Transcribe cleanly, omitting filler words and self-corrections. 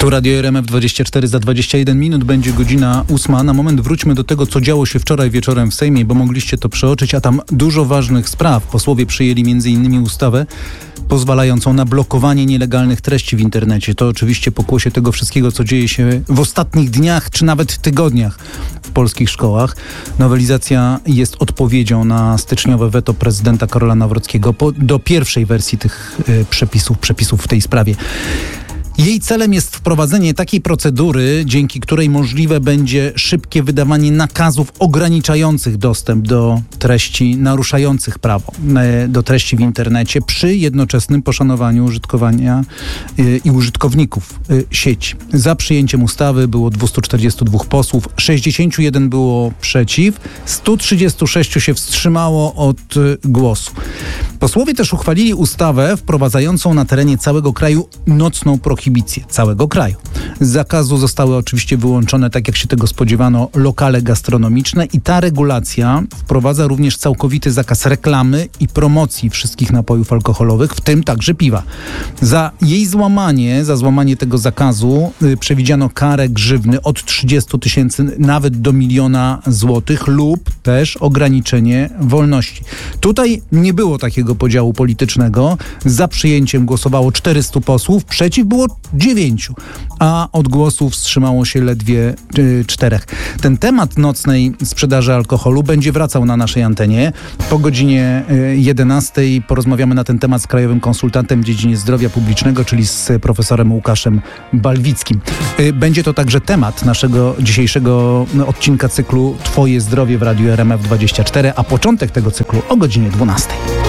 Tu Radio RMF 24 za 21 minut, będzie godzina 8. Na moment wróćmy do tego, co działo się wczoraj wieczorem w Sejmie, bo mogliście to przeoczyć, a tam dużo ważnych spraw. Posłowie przyjęli m.in. ustawę pozwalającą na blokowanie nielegalnych treści w internecie. To oczywiście pokłosie tego wszystkiego, co dzieje się w ostatnich dniach, czy nawet tygodniach w polskich szkołach. Nowelizacja jest odpowiedzią na styczniowe weto prezydenta Karola Nawrockiego do pierwszej wersji tych przepisów w tej sprawie. Jej celem jest wprowadzenie takiej procedury, dzięki której możliwe będzie szybkie wydawanie nakazów ograniczających dostęp do treści naruszających prawo, do treści w internecie przy jednoczesnym poszanowaniu użytkowania i użytkowników sieci. Za przyjęciem ustawy było 242 posłów, 61 było przeciw, 136 się wstrzymało od głosu. Posłowie też uchwalili ustawę wprowadzającą na terenie całego kraju nocną prohibicję. Całego kraju. Z zakazu zostały oczywiście wyłączone, tak jak się tego spodziewano, lokale gastronomiczne i ta regulacja wprowadza również całkowity zakaz reklamy i promocji wszystkich napojów alkoholowych, w tym także piwa. Za złamanie tego zakazu przewidziano karę grzywny od 30 000 nawet do 1 000 000 złotych lub też ograniczenie wolności. Tutaj nie było takiego podziału politycznego. Za przyjęciem głosowało 400 posłów, przeciw było 9, a od głosu wstrzymało się ledwie 4. Ten temat nocnej sprzedaży alkoholu będzie wracał na naszej antenie. Po godzinie 11 porozmawiamy na ten temat z krajowym konsultantem w dziedzinie zdrowia publicznego, czyli z profesorem Łukaszem Balwickim. Będzie to także temat naszego dzisiejszego odcinka cyklu Twoje zdrowie w Radiu RMF 24, a początek tego cyklu o godzinie 12.